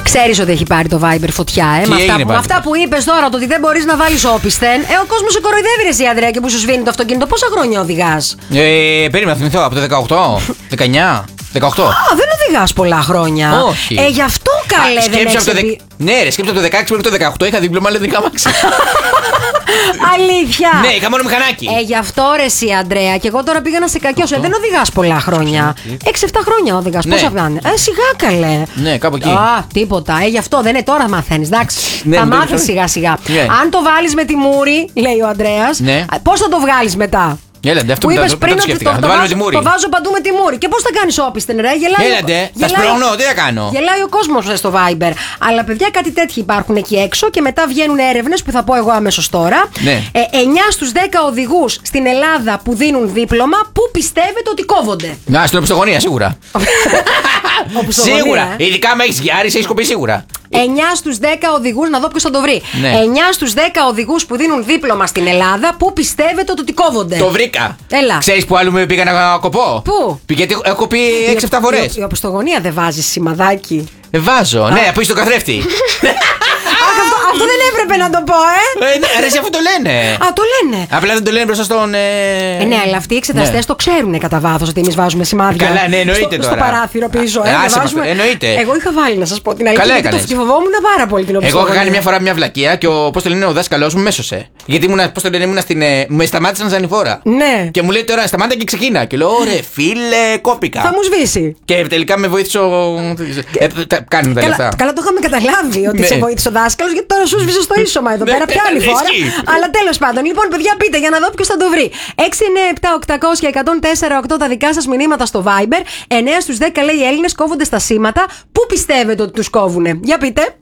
Ξέρεις ότι έχει πάρει το Viber φωτιά, με αυτά που είπες τώρα, το ότι δεν μπορείς να βάλεις όπισθεν. Ο κόσμος σε κοροϊδεύει, ρε εσύ, Ανδρέα, και που σου σβήνει το αυτοκίνητο. Πόσα χρόνια οδηγάς? Περίμενα, θυμηθώ, από το 18, 19. 18. Δεν οδηγάς πολλά χρόνια. Όχι. Γι' αυτό καλέ δεν έχεις. Ναι, ρε, σκέψου από το 16 μέχρι το 18 είχα δίπλωμα, αλλά δεν είχα αμάξι. Αλήθεια. Ναι, είχα μόνο μηχανάκι. Γι' αυτό ρε εσύ, Ανδρέα, και εγώ τώρα πήγα να σε κακιώσω. Δεν οδηγάς πολλά χρόνια. 6-7 χρόνια οδηγάς. Πόσα πάνε? Σιγά καλέ. Ναι, κάπου εκεί. Τίποτα. Γι' αυτό δεν είναι τώρα μαθαίνεις. Εντάξει. Θα μάθεις σιγά σιγά. Αν το βάλεις με τη μούρη, λέει ο Ανδρέας, πώς θα το βγάλεις μετά? Που είπες πριν ότι το βάζω παντού με τη μούρη. Και πώς θα κάνεις όπισθεν, ρε? Θα σπρώχνω, τι θα κάνω? Γελάει ο κόσμος στο Viber. Αλλά παιδιά, κάτι τέτοιοι υπάρχουν εκεί έξω και μετά βγαίνουν έρευνες που θα πω εγώ αμέσως τώρα. 9 στους 10 οδηγούς στην Ελλάδα που δίνουν δίπλωμα, πού πιστεύετε ότι κόβονται? Στην οπισθογωνία, σίγουρα. Σίγουρα. Ειδικά με έχεις γιάρει, έχεις κοπεί σίγουρα. 9 στους 10 οδηγούς, να δω ποιος θα το βρει. 9 στους 10 οδηγούς που δίνουν δίπλωμα στην Ελλάδα, πού πιστεύετε ότι κόβονται? Το βρήκα. Έλα. Ξέρεις που άλλο με πήγα να κοπώ? Πού? Γιατί έχω κοπεί 6-7 φορές. Η οπισθογωνία δεν βάζεις σημαδάκι? Βάζω, ναι, από είσαι το καθρέφτη. Αυτό δεν έπρεπε να το πω, Ρε, εσύ αυτό το λένε. Το λένε. Απλά δεν το λένε μπροστά στον. Ναι, αλλά αυτοί οι εξεταστές το ξέρουν κατά βάθος ότι εμείς βάζουμε σημάδια. Καλά, ναι, εννοείται τώρα. Στο παράθυρο πίσω. Εννοείται. Εγώ είχα βάλει, να σας πω την αλήθεια. Καλά έκανες. Τη φοβόμουν πάρα πολύ την οπισθογωνία. Εγώ είχα κάνει μια φορά μια βλακεία και ο δάσκαλός μου μέσωσε. Γιατί ήμουνα στην. Με σταμάτησαν ζανηφόρα. Ναι. Και μου λέει τώρα σταμάτα και ξεκίνα. Και λέω, ρε φίλε, κόπηκα. Θα μου σβήσει. Και τελικά με βοήθησε Κάνουμε τα λεφτά. Καλά, το είχαμε καταλάβει ότι σε βοήθησε ο δάσκαλος, γιατί τώρα σου σβήσε στο ίσωμα εδώ πέρα πια άλλη φορά. Αλλά τέλος πάντων. Λοιπόν, παιδιά, πείτε για να δω ποιος θα το βρει. 697-800-1048 τα δικά σας μηνύματα στο Viber. 9 στους 10 λέει οι Έλληνες κόβονται στα σήματα. Πού πιστεύετε ότι τους κόβουνε? Για πείτε.